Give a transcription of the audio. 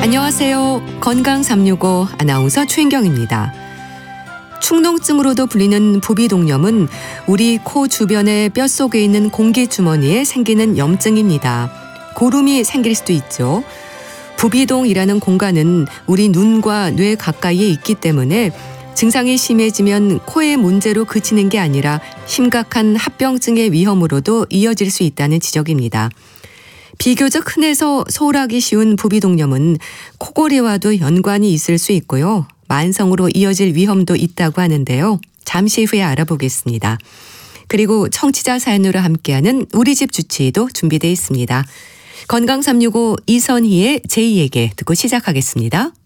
안녕하세요. 건강 365 아나운서 최인경입니다. 축농증으로도 불리는 부비동염은 우리 코 주변의 뼛속에 있는 공기주머니에 생기는 염증입니다. 고름이 생길 수도 있죠. 부비동이라는 공간은 우리 눈과 뇌 가까이에 있기 때문에 증상이 심해지면 코의 문제로 그치는 게 아니라 심각한 합병증의 위험으로도 이어질 수 있다는 지적입니다. 비교적 흔해서 소홀하기 쉬운 부비동염은 코골이와도 연관이 있을 수 있고요. 만성으로 이어질 위험도 있다고 하는데요. 잠시 후에 알아보겠습니다. 그리고 청취자 사연으로 함께하는 우리 집 주치의도 준비되어 있습니다. 건강 365 이선희의 제2에게 듣고 시작하겠습니다.